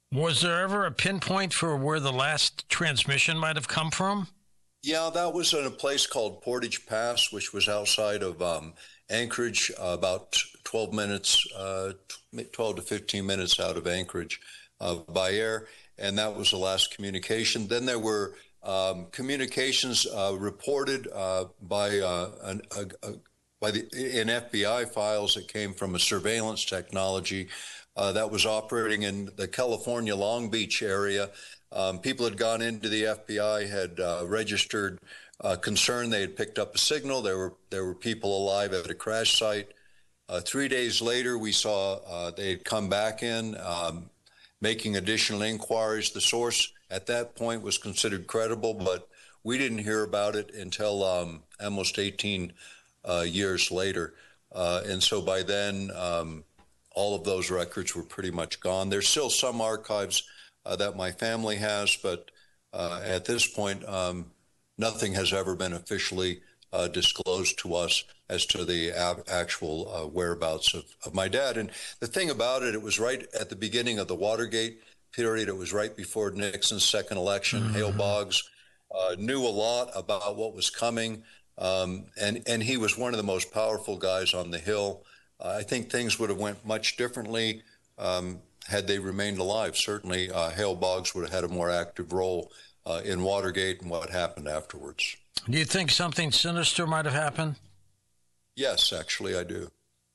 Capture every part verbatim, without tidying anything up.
Was there ever a pinpoint for where the last transmission might have come from? Yeah, that was in a place called Portage Pass, which was outside of um, Anchorage, uh, about twelve minutes, uh, twelve to fifteen minutes out of Anchorage uh, by air. And that was the last communication. Then there were um, communications uh, reported uh, by uh, an, a, a, by the in F B I files that came from a surveillance technology uh, that was operating in the California Long Beach area. Um, people had gone into the F B I, had uh, registered uh, concern. They had picked up a signal. There were there were people alive at a crash site. Uh, three days later, we saw uh, they had come back in, um, making additional inquiries. The source at that point was considered credible, but we didn't hear about it until um, almost eighteen uh, years later. Uh, and so by then, um, all of those records were pretty much gone. There's still some archives Uh, that my family has, but uh, at this point, um, nothing has ever been officially uh, disclosed to us as to the ab- actual uh, whereabouts of, of my dad. And the thing about it, it was right at the beginning of the Watergate period. It was right before Nixon's second election. Mm-hmm. Hale Boggs uh, knew a lot about what was coming, um, and, and he was one of the most powerful guys on the Hill. Uh, I think things would have went much differently um, had they remained alive. Certainly, uh, Hale Boggs would have had a more active role uh, in Watergate and what happened afterwards. Do you think something sinister might have happened? Yes, actually, I do.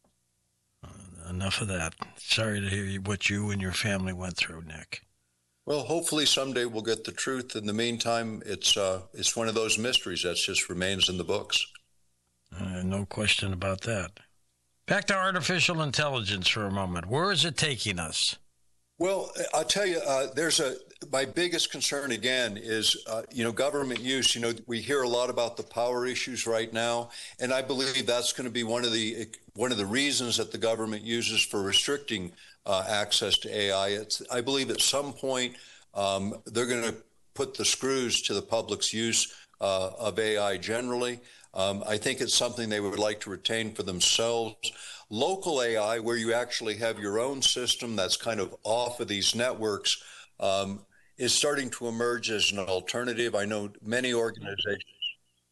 Uh, enough of that. Sorry to hear what you and your family went through, Nick. Well, hopefully someday we'll get the truth. In the meantime, it's uh, it's one of those mysteries that just remains in the books. Uh, no question about that. Back to artificial intelligence for a moment. Where is it taking us? Well, I'll tell you, uh, there's a, my biggest concern again is, uh, you know, government use. You know, we hear a lot about the power issues right now, and I believe that's going to be one of the, one of the reasons that the government uses for restricting uh, access to A I. It's, I believe at some point um, they're going to put the screws to the public's use uh, of A I generally. Um, I think it's something they would like to retain for themselves. Local A I, where you actually have your own system that's kind of off of these networks, um, is starting to emerge as an alternative. I know many organizations.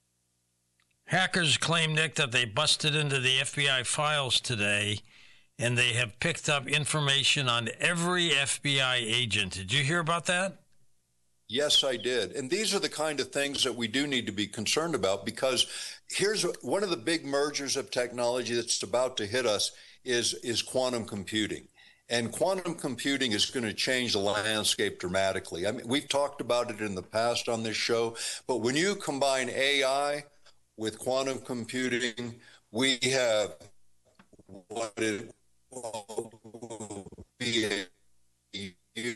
Hackers claim, Nick, that they busted into the F B I files today, and they have picked up information on every F B I agent. Did you hear about that? Yes, I did. And these are the kind of things that we do need to be concerned about, because here's one of the big mergers of technology that's about to hit us is, is quantum computing. And quantum computing is going to change the landscape dramatically. I mean, we've talked about it in the past on this show, but when you combine A I with quantum computing, we have what it will be a huge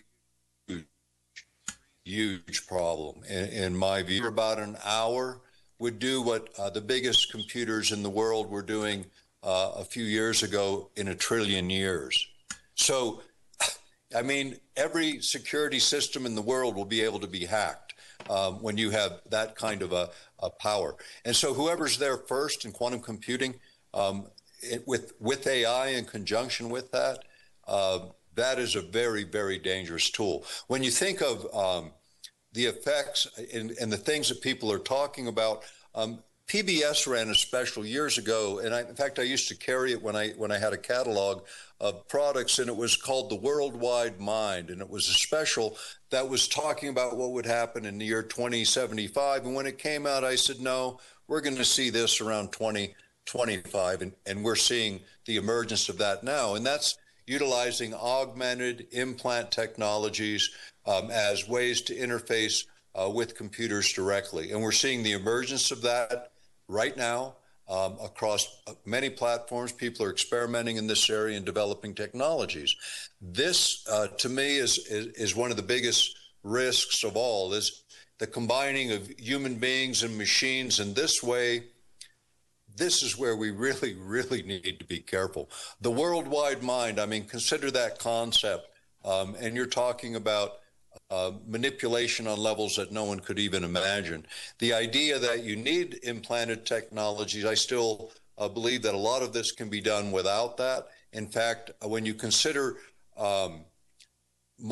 huge problem. In, in my view, about an hour would do what uh, the biggest computers in the world were doing uh, a few years ago in a trillion years. So, I mean, every security system in the world will be able to be hacked um, when you have that kind of a, a power. And so whoever's there first in quantum computing, um, it, with, with A I in conjunction with that, uh, that is a very, very dangerous tool. When you think of um, the effects and, and the things that people are talking about, um, P B S ran a special years ago, and I, in fact, I used to carry it when I when I had a catalog of products, and it was called The Worldwide Mind, and it was a special that was talking about what would happen in the year twenty seventy-five. And when it came out, I said, no, we're going to see this around twenty twenty-five, and, and we're seeing the emergence of that now, and that's utilizing augmented implant technologies um, as ways to interface uh, with computers directly. And we're seeing the emergence of that right now um, across many platforms. People are experimenting in this area and developing technologies. This, uh, to me, is, is, is one of the biggest risks of all, is the combining of human beings and machines in this way. This is where we really, really need to be careful. The worldwide mind, I mean, consider that concept. Um, and you're talking about uh, manipulation on levels that no one could even imagine. The idea that you need implanted technologies, I still uh, believe that a lot of this can be done without that. In fact, when you consider um,